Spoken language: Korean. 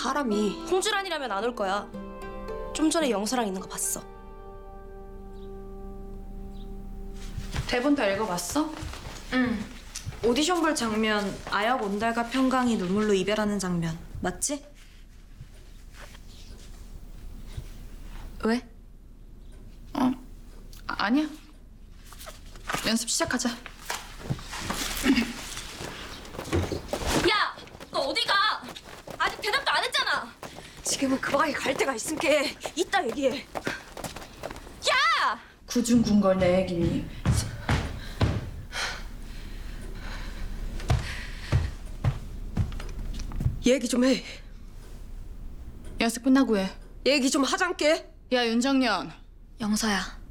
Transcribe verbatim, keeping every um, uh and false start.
사람이. 홍주란이라면 안 올 거야. 좀 전에 영서랑 있는 거 봤어. 대본 다 읽어봤어? 응. 오디션 볼 장면, 아역 온달과 평강이 눈물로 이별하는 장면. 맞지? 왜? 어, 아, 아니야. 연습 시작하자. 야! 너 어디 가? 아직 대답도 안 했잖아. 지금은 그 방에 갈 데가 있으니까 이따 얘기해. 야! 구중궁궐 내 얘기니. 얘기 좀 해. 연습 끝나고 해. 얘기 좀 하잔께. 야, 윤정년. 영서야.